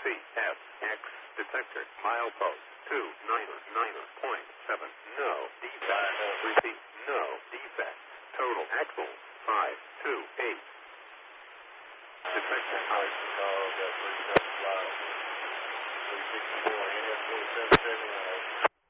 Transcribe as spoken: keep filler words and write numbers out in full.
C F X detector milepost two niner niner point seven. No defect. Repeat. No defect. Total axle five two eight. Detector height. three sixty-four, N S twenty-seven seventy-nine.